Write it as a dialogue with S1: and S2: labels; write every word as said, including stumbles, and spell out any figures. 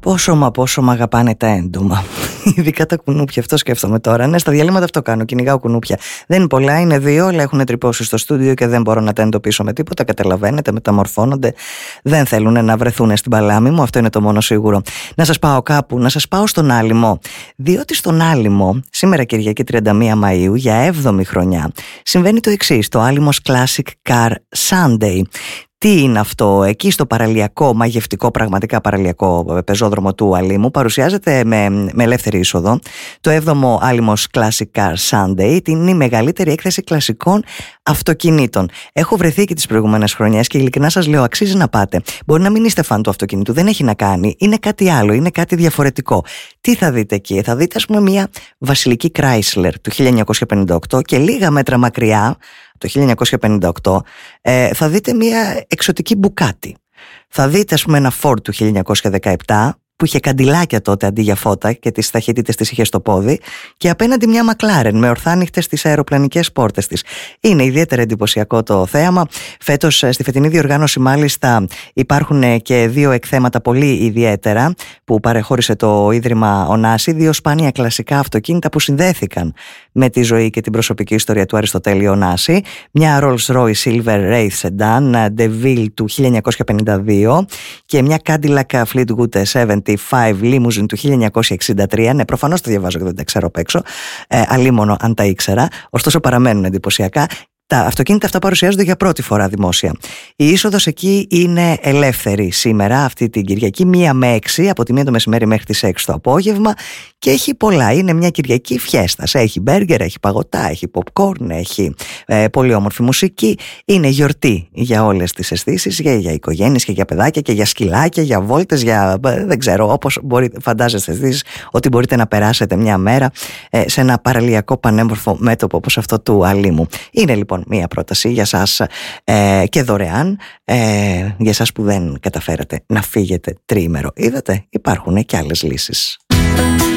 S1: Πόσο μα πόσο μ' αγαπάνε τα έντομα. Ειδικά τα κουνούπια, αυτό σκέφτομαι τώρα. Ναι, στα διαλύματα αυτό κάνω. Κυνηγάω κουνούπια. Δεν είναι πολλά, είναι δύο, αλλά έχουν τρυπώσει στο στούντιο και δεν μπορώ να τα εντοπίσω με τίποτα. Καταλαβαίνετε, μεταμορφώνονται. Δεν θέλουν να βρεθούν στην παλάμη μου. Αυτό είναι το μόνο σίγουρο. Να σας πάω κάπου, να σας πάω στον Άλυμο. Διότι στον Άλυμο, σήμερα Κυριακή τριάντα μία Μαΐου, για έβδομη χρονιά, συμβαίνει το εξής. Το Άλυμος Classic Car Sunday. Τι είναι αυτό? Εκεί στο παραλιακό, μαγευτικό, πραγματικά παραλιακό πεζόδρομο του Αλήμου, παρουσιάζεται με, με ελεύθερη είσοδο το έβδομο Άλυμος Classic Car Sunday, την η μεγαλύτερη έκθεση κλασικών αυτοκινήτων. Έχω βρεθεί και τις προηγούμενες χρονιές και ειλικρινά σας λέω, αξίζει να πάτε. Μπορεί να μην είστε φαν του αυτοκινήτου, δεν έχει να κάνει, είναι κάτι άλλο, είναι κάτι διαφορετικό. Τι θα δείτε εκεί? Θα δείτε, ας πούμε, μια βασιλική Chrysler του χίλια εννιακόσια πενήντα οκτώ και λίγα μέτρα μακριά, το χίλια εννιακόσια πενήντα οκτώ, ε, θα δείτε μια εξωτική Μπουκάτι. Θα δείτε, ας πούμε, ένα Ford του χίλια εννιακόσια δεκαεπτά που είχε καντιλάκια τότε αντί για φώτα και τις ταχύτητες της είχε στο πόδι, και απέναντι μια McLaren με ορθάνυχτες τις αεροπλανικές πόρτες της. Είναι ιδιαίτερα εντυπωσιακό το θέαμα. Φέτος στη φετινή διοργάνωση μάλιστα υπάρχουν και δύο εκθέματα πολύ ιδιαίτερα που παρεχώρησε το Ίδρυμα Ωνάση, δύο σπάνια κλασικά αυτοκίνητα που συνδέθηκαν με τη ζωή και την προσωπική ιστορία του Αριστοτέλη Ωνάση. Μια Rolls Royce Silver Wraith Sedan DeVille του χίλια εννιακόσια πενήντα δύο και μια Cadillac Fleetwood εβδομήντα πέντε Limousine του χίλια εννιακόσια εξήντα τρία. Ναι, προφανώς το διαβάζω και δεν τα ξέρω απ' έξω, ε, αλίμονο αν τα ήξερα, ωστόσο παραμένουν εντυπωσιακά. Τα αυτοκίνητα αυτά παρουσιάζονται για πρώτη φορά δημόσια. Η είσοδος εκεί είναι ελεύθερη σήμερα, αυτή την Κυριακή, μία με έξι, από τη μία το μεσημέρι μέχρι τις έξι το απόγευμα, και έχει πολλά. Είναι μια Κυριακή φιέστας. Έχει μπέργκερ, έχει παγωτά, έχει popcorn, έχει ε, πολύ όμορφη μουσική. Είναι γιορτή για όλες τις αισθήσεις, για, για οικογένειες και για παιδάκια και για σκυλάκια, για βόλτες, για δεν ξέρω, όπως μπορείτε, φαντάζεστε εσείς ότι μπορείτε να περάσετε μια μέρα ε, σε ένα παραλιακό πανέμορφο μέτωπο όπως αυτό του Αλήμου. Είναι λοιπόν μία πρόταση για σας ε, και δωρεάν, ε, για σας που δεν καταφέρατε να φύγετε τριήμερο. Είδατε, υπάρχουν και άλλες λύσεις.